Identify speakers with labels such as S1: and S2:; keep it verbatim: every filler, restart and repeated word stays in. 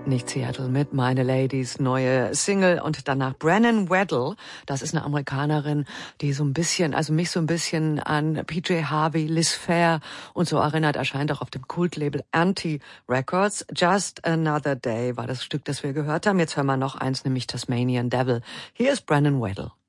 S1: Nicht Seattle mit Meine Ladies, neue Single und danach Brennan Weddle. Das ist eine Amerikanerin, die so ein bisschen, also mich so ein bisschen an P J Harvey, Liz Phair und so erinnert, erscheint auch auf dem Kultlabel Anti Records. Just Another Day war das Stück, das wir gehört haben. Jetzt hören wir noch eins, nämlich Tasmanian Devil. Hier ist Brennan Weddle.